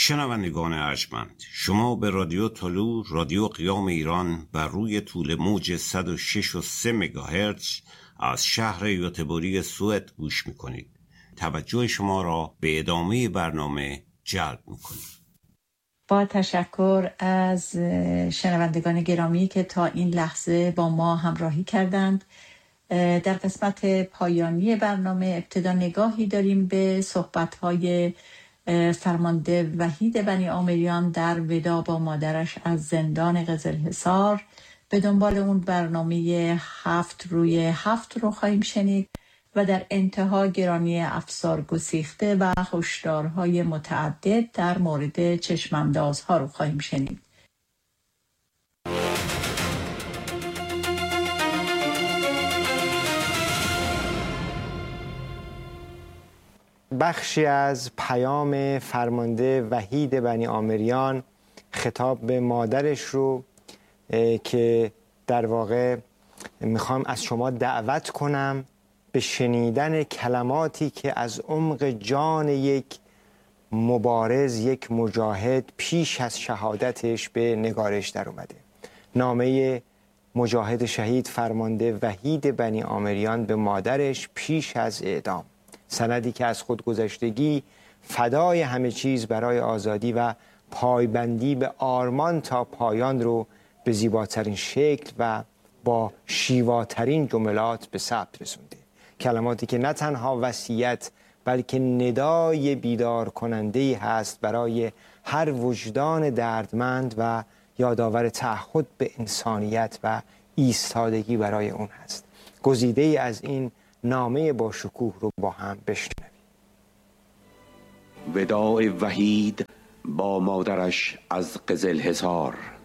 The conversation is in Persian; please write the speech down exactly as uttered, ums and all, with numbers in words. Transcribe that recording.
شنوندگان ارجمند، شما به رادیو طلوع، رادیو قیام ایران بر روی طول موج صد و شش و سه مگاهرتز از شهر یوتبوری سوئد گوش میکنید. توجه شما را به ادامه برنامه جلب میکنید. با تشکر از شنوندگان گرامی که تا این لحظه با ما همراهی کردند. در قسمت پایانی برنامه ابتدا نگاهی داریم به صحبت‌های فرمانده وحید بنی عامریان در ودا با مادرش از زندان قزلحصار. به دنبال اون برنامه هفت روی هفت رو خواهیم شنید و در انتها گرانی افسار گسیخته و هشدارهای متعدد در مورد چشماندازها رو خواهیم شنید. بخشی از پیام فرمانده وحید بنی عامریان خطاب به مادرش رو که در واقع میخوام از شما دعوت کنم به شنیدن کلماتی که از عمق جان یک مبارز، یک مجاهد پیش از شهادتش به نگارش در اومده. نامه مجاهد شهید فرمانده وحید بنی عامریان به مادرش پیش از اعدام، سندی که از خودگذشتگی، فدای همه چیز برای آزادی و پایبندی به آرمان تا پایان رو به زیباترین شکل و با شیواترین جملات به ثبت رسونده. کلماتی که نه تنها وصیت بلکه ندای بیدار کننده‌ای هست برای هر وجدان دردمند و یادآور تعهد به انسانیت و ایستادگی برای اون هست. گزیده‌ای از این نامه با شکوه رو با هم بشنویم. وداع وحید با مادرش از قزلحصار.